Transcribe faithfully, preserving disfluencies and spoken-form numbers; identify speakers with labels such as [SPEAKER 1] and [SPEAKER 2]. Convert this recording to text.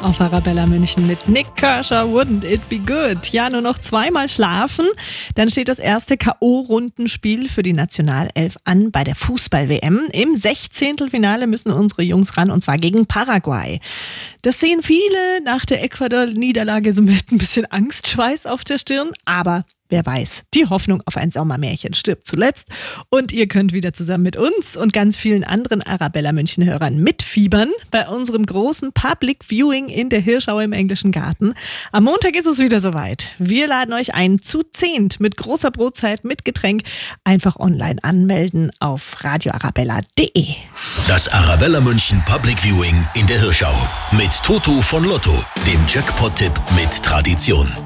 [SPEAKER 1] auf Arabella München mit Nik Kershaw, Wouldn't It Be Good? Ja, nur noch zweimal schlafen, dann steht das erste K O-Rundenspiel für die Nationalelf an bei der Fußball-W M. Im Sechzehntelfinale müssen unsere Jungs ran, und zwar gegen Paraguay. Das sehen viele nach der Ecuador-Niederlage so mit ein bisschen Angstschweiß auf der Stirn, aber wer weiß, die Hoffnung auf ein Sommermärchen stirbt zuletzt, und ihr könnt wieder zusammen mit uns und ganz vielen anderen Arabella München-Hörern mitfiebern bei unserem großen Public Viewing in der Hirschau im Englischen Garten. Am Montag ist es wieder soweit. Wir laden euch ein, zu zehnt mit großer Brotzeit, mit Getränk. Einfach online anmelden auf radio arabella punkt de.
[SPEAKER 2] Das Arabella München Public Viewing in der Hirschau mit Toto von Lotto, dem Jackpot-Tipp mit Tradition.